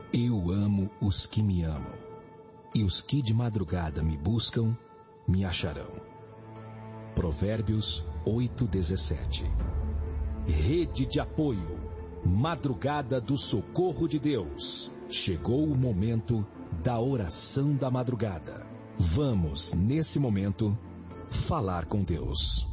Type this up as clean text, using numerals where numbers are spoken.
Eu amo os que me amam, e os que de madrugada me buscam, me acharão. Provérbios 8:17. Rede de apoio, Madrugada do Socorro de Deus. Chegou o momento da oração da madrugada. Vamos, nesse momento, falar com Deus.